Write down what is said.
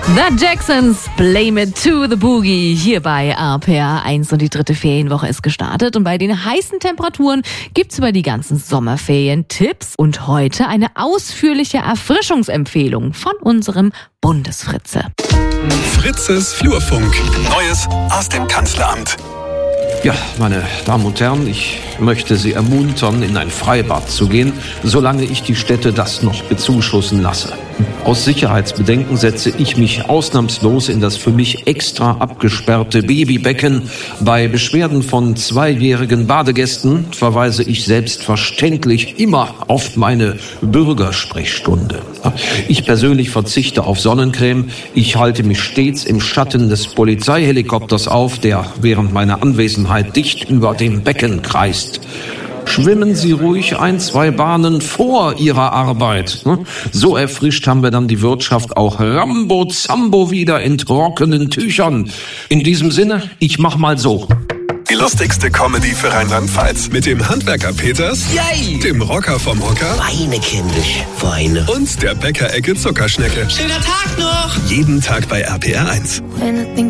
The Jacksons, Blame It to the Boogie, hier bei RPR 1 und die 3. Ferienwoche ist gestartet und bei den heißen Temperaturen gibt's über die ganzen Sommerferien Tipps und heute eine ausführliche Erfrischungsempfehlung von unserem Bundesfritze. Fritzes Flurfunk, Neues aus dem Kanzleramt. Ja, meine Damen und Herren, ich möchte Sie ermuntern, in ein Freibad zu gehen, solange ich die Städte das noch bezuschussen lasse. Aus Sicherheitsbedenken setze ich mich ausnahmslos in das für mich extra abgesperrte Babybecken. Bei Beschwerden von 2-jährigen Badegästen verweise ich selbstverständlich immer auf meine Bürgersprechstunde. Ich persönlich verzichte auf Sonnencreme. Ich halte mich stets im Schatten des Polizeihelikopters auf, der während meiner Anwesenheit dicht über dem Becken kreist. Schwimmen Sie ruhig 1-2 Bahnen vor Ihrer Arbeit. So erfrischt haben wir dann die Wirtschaft auch Rambo-Zambo wieder in trockenen Tüchern. In diesem Sinne, ich mach mal so. Die lustigste Comedy für Rheinland-Pfalz mit dem Handwerker Peters, Yay! dem Rocker vom Hocker Weine, kindisch, Weine. und der Bäckerecke Zuckerschnecke. Schöner Tag noch! Jeden Tag bei RPR 1.